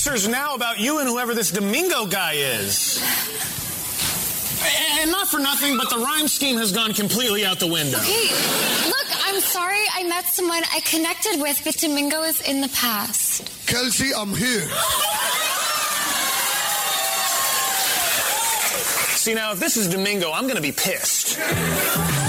answers now about you and whoever this Domingo guy is. And not for nothing, but the rhyme scheme has gone completely out the window. Okay, look, I'm sorry I met someone I connected with, but Domingo is in the past. Kelsey, I'm here. See, now, if this is Domingo, I'm going to be pissed.